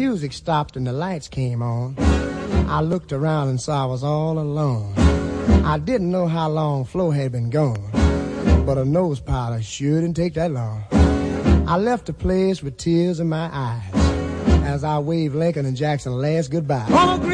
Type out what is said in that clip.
music stopped and the lights came on, I looked around and saw I was all alone. I didn't know how long Flo had been gone, but a nose powder sure didn't take that long. I left the place with tears in my eyes as I waved Lincoln and Jackson last goodbye.